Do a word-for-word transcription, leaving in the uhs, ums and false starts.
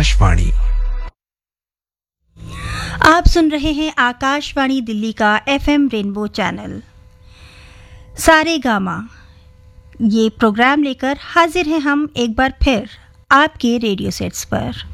आकाशवाणी। आप सुन रहे हैं आकाशवाणी दिल्ली का एफएम रेनबो चैनल सारे गामा। ये प्रोग्राम लेकर हाजिर हैं हम एक बार फिर आपके रेडियो सेट्स पर।